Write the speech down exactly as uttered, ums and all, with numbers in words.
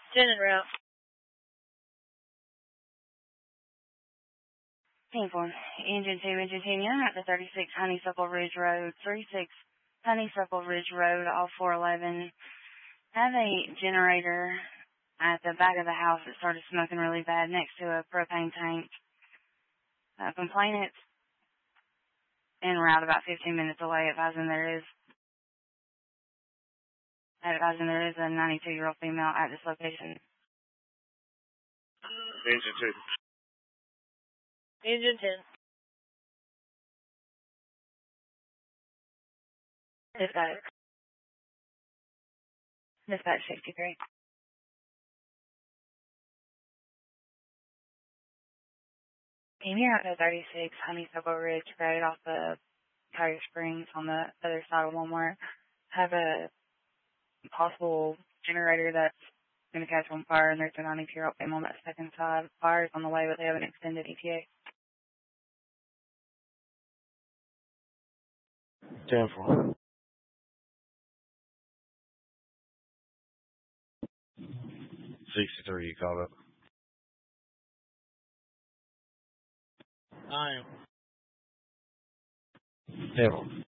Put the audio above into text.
ten en route. ten four. Engine two, Engine ten, you're at the thirty-six Honeysuckle Ridge Road, thirty-six Honeysuckle Ridge Road, off four eleven. Have a generator at the back of the house that started smoking really bad next to a propane tank. Uh, complainant en route about fifteen minutes away, advising there is advising there is a ninety-two-year-old female at this location. Engine two. Engine ten. Dispatch. Dispatch sixty-three. Team, you're out at thirty-six Honeysuckle Ridge Road off of Tiger Springs on the other side of Walmart. Have a possible generator that's going to catch on fire, and there's a ninety-two-year-old female on that second side. Fire's on the way, but they have an extended E T A. ten four. sixty-three, you called up. I am. ten four.